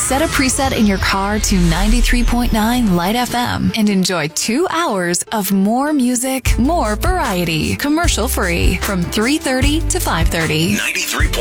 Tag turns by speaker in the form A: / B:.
A: Set a preset in your car to 93.9 Light FM and enjoy 2 hours of more music, more variety, commercial free from 3:30 to 5:30.
B: 93.9